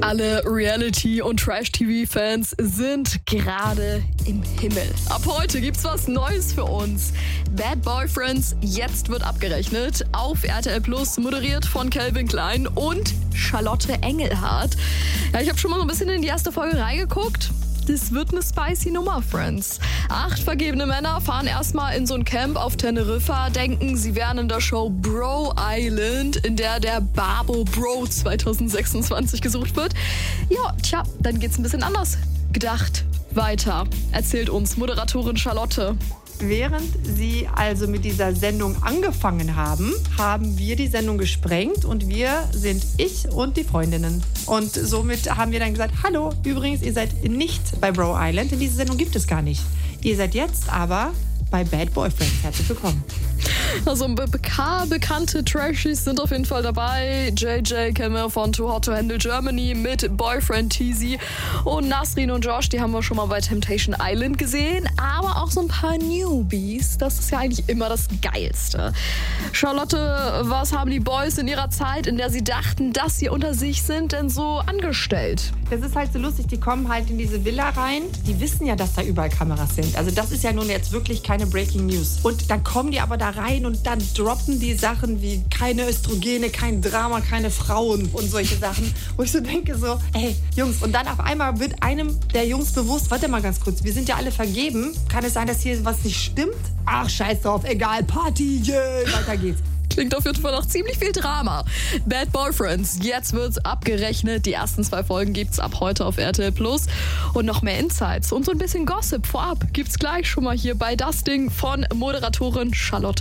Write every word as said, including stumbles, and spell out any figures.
Alle Reality- und Trash-T V-Fans sind gerade im Himmel. Ab heute gibt's was Neues für uns. Bad Boyfriends, jetzt wird abgerechnet. Auf R T L Plus, moderiert von Calvin Klein und Charlotte Engelhardt. Ja, ich habe schon mal so ein bisschen in die erste Folge reingeguckt. Das wird eine spicy Nummer, Friends. Acht vergebene Männer fahren erstmal in so ein Camp auf Teneriffa, denken, sie wären in der Show Bro Island, in der der Babo Bro zwanzig sechsundzwanzig gesucht wird. Ja, tja, dann geht's ein bisschen anders gedacht. Weiter erzählt uns Moderatorin Charlotte. Während sie also mit dieser Sendung angefangen haben, haben wir die Sendung gesprengt und wir sind ich und die Freundinnen. Und somit haben wir dann gesagt, hallo, übrigens, ihr seid nicht bei Bro Island, denn diese Sendung gibt es gar nicht. Ihr seid jetzt aber bei Bad Boyfriends. Herzlich willkommen. Also be- be- bekannte Trashies sind auf jeden Fall dabei. J J kennen wir von Too Hot to Handle Germany mit Boyfriend Teasy. Und Nasrin und Josh, die haben wir schon mal bei Temptation Island gesehen. Aber auch so ein paar Newbies. Das ist ja eigentlich immer das Geilste. Charlotte, was haben die Boys in ihrer Zeit, in der sie dachten, dass sie unter sich sind, denn so angestellt? Das ist halt so lustig, die kommen halt in diese Villa rein. Die wissen ja, dass da überall Kameras sind. Also das ist ja nun jetzt wirklich keine Breaking News. Und dann kommen die aber da rein und dann droppen die Sachen wie keine Östrogene, kein Drama, keine Frauen und solche Sachen. Wo ich so denke so, ey, Jungs. Und dann auf einmal wird einem der Jungs bewusst, warte mal ganz kurz, wir sind ja alle vergeben. Kann es sein, dass hier was nicht stimmt? Ach, scheiß drauf, egal, Party, yeah, weiter geht's. Klingt auf jeden Fall nach ziemlich viel Drama. Bad Boyfriends, jetzt wird's abgerechnet. Die ersten zwei Folgen gibt's ab heute auf R T L Plus. Und noch mehr Insights und so ein bisschen Gossip vorab gibt's gleich schon mal hier bei Das Ding von Moderatorin Charlotte.